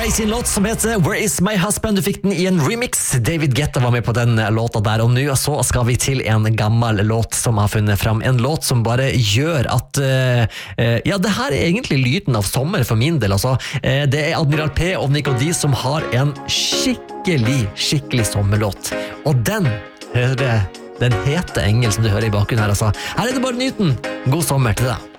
sin låt som heter Where Is My Husband. Du fikk den i en remix. David Guetta var med på den låta der, og nå så skal vi til en gammel låt som har funnet fram. En låt som bare gjør at ja, det her er egentlig lyden av sommer for min del, altså. Det er Admiral P og Nico D som har en skikkelig sommerlåt, og den heter Engel som du hører i bakgrunnen her, altså. Her er det bare nyten. God sommer til deg.